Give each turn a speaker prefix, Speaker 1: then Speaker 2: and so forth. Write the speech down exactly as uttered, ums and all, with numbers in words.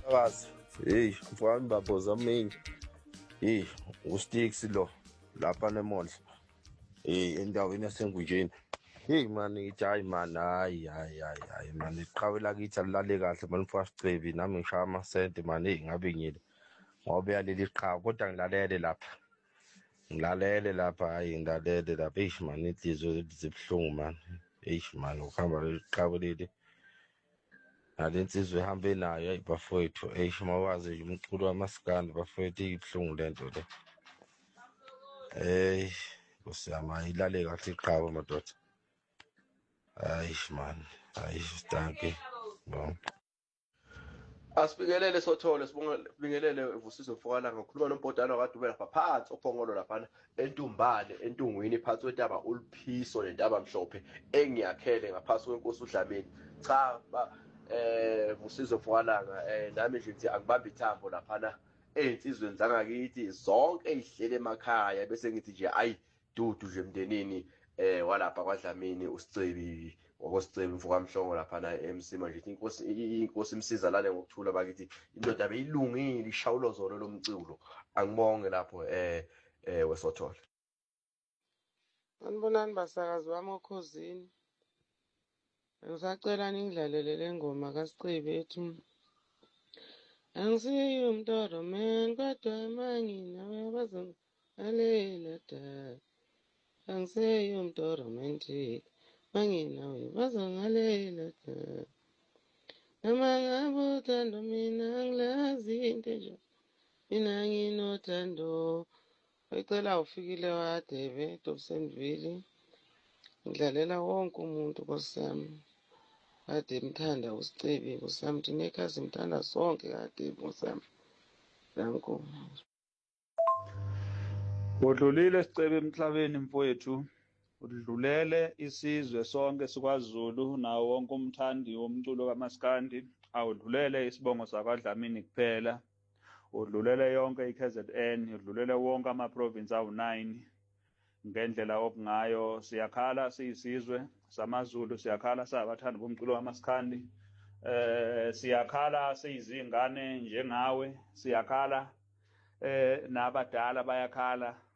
Speaker 1: Kazi, hey, mfowami babhoza mini. Hey, uSticks lo lapha nemondla. Hey, endaweni yaseNgujeni. Hey man, ngithi hayi man, hayi hayi hayi hayi man, iqhawe lakithi alilale kahle man mfowasi Cebi, nami ngishaya amasente man, hey ngabe ngile. Ngoba yaleli qhawe kodwa ngilalele lapha. Ngilalele lapha, hayi ngilalele lapha. Eish man, inhliziyo zibuhlungu man. Eish man, ukuhamba leli qhawe leli. Nale nsizwe ehambe nayo hayi bafowethu, eish mawazi nje umculo wamaskandi bafowethu ibuhlungu lento le. Hey, kusiyama ilale kahle iqhawe madoda. Hayish man, hayish danke. Bon.
Speaker 2: Asibingelele Sothole, sibingelele Vusizo Mfowala ngokukhuluma noMbhodana kade ube lapha phansi ophongolo lapha entumbane entungwini phansi kwentaba uLphiso nentaba Mhlophe engiyakhele ngaphansi kwenkosi uDlamini. Cha ba eh Vusizo Mfowala eh nami nje ngithi angibambe ithambo lapha ezinsizweni zangakithi zonke ezihlele emakhaya bese ngithi nje ayi dudu nje emndenini eh walapha kwaDlamini uSicebi ngokwesicebi mfukamhlongo lapha na eMsima nje inkosi inkosi imsiza lale ngokuthula bakithi indoda beyilungile ishawulo zolo lomculo angibonge lapho eh eh weSothole.
Speaker 3: Sanibonani basakazi wami okhosini. Ngisacela ningidlalele le ngoma kaSicebi ethi Angisiyo umtoro man kodwa mangina uyabazongalela da. Angisiyo umtoro man mangina uyabazongalela da. Noma ngabe uthando mina ngilazi into nje. Mina nginothando. Ngicela ufikile waDebe eDobsonville. Ngidlalela wonke umuntu Nkosi yami. Kade mthanda uSicebi Nkosi yami, thina ekhaya simthanda sonke kade Nkosi yami. Danko.
Speaker 4: Udlulile Sicebi emhlabeni mfowethu. Udlulele isizwe sonke sikwaZulu nawo wonke umthandi womculo kaMaskandi. Awudlulele isibongo sakwaDlamini kuphela. Udlulele yonke iK Z N, udlulele wonke ama-province awu nine. Ngendlela okungayo siyakhala siyisizwe samaZulu, siyakhala sabathandi bomculo kaMaskandi. Eh siyakhala siyizingane njengawe, siyakhala eh nabadala bayakhala